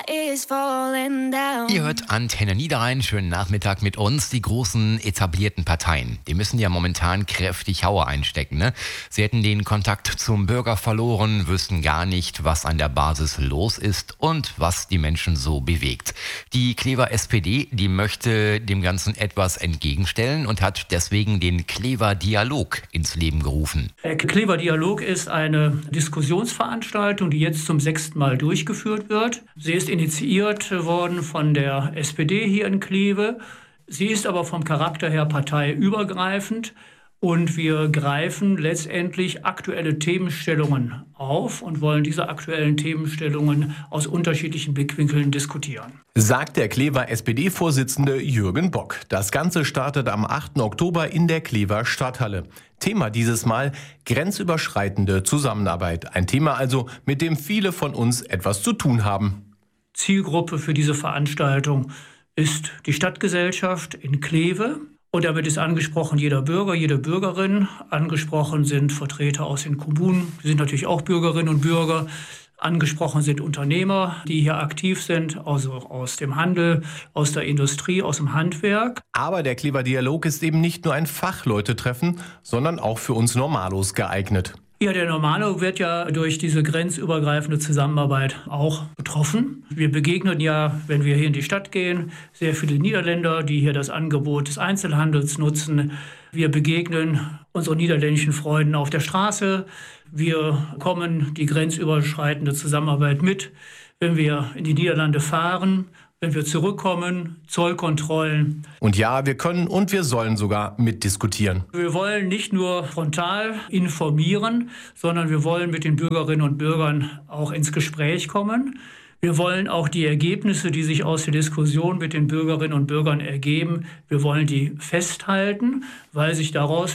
is falling down. Ihr hört Antenne Niederrhein, schönen Nachmittag mit uns. Die großen etablierten Parteien, die müssen ja momentan kräftig Haue einstecken, ne? Sie hätten den Kontakt zum Bürger verloren, wüssten gar nicht, was an der Basis los ist und was die Menschen so bewegt. Die Clever SPD, die möchte dem Ganzen etwas entgegenstellen und hat deswegen den Clever Dialog ins Leben gerufen. Der Clever Dialog ist eine Diskussionsveranstaltung, die jetzt zum 6. Mal durchgeführt wird. Sie ist initiiert worden von der SPD hier in Kleve. Sie ist aber vom Charakter her parteiübergreifend. Und wir greifen letztendlich aktuelle Themenstellungen auf und wollen diese aktuellen Themenstellungen aus unterschiedlichen Blickwinkeln diskutieren. Sagt der Klever SPD-Vorsitzende Jürgen Bock. Das Ganze startet am 8. Oktober in der Klever Stadthalle. Thema dieses Mal grenzüberschreitende Zusammenarbeit. Ein Thema also, mit dem viele von uns etwas zu tun haben. Zielgruppe für diese Veranstaltung ist die Stadtgesellschaft in Kleve. Und damit ist angesprochen jeder Bürger, jede Bürgerin. Angesprochen sind Vertreter aus den Kommunen. Wir sind natürlich auch Bürgerinnen und Bürger. Angesprochen sind Unternehmer, die hier aktiv sind, also aus dem Handel, aus der Industrie, aus dem Handwerk. Aber der Klever Dialog ist eben nicht nur ein Fachleute-Treffen, sondern auch für uns Normalos geeignet. Ja, der Normalo wird ja durch diese grenzübergreifende Zusammenarbeit auch betroffen. Wir begegnen ja, wenn wir hier in die Stadt gehen, sehr viele Niederländer, die hier das Angebot des Einzelhandels nutzen. Wir begegnen unseren niederländischen Freunden auf der Straße. Wir kommen die grenzüberschreitende Zusammenarbeit mit, wenn wir in die Niederlande fahren. Wenn wir zurückkommen, Zollkontrollen. Und ja, wir können und wir sollen sogar mitdiskutieren. Wir wollen nicht nur frontal informieren, sondern wir wollen mit den Bürgerinnen und Bürgern auch ins Gespräch kommen. Wir wollen auch die Ergebnisse, die sich aus der Diskussion mit den Bürgerinnen und Bürgern ergeben, wir wollen die festhalten, weil sich daraus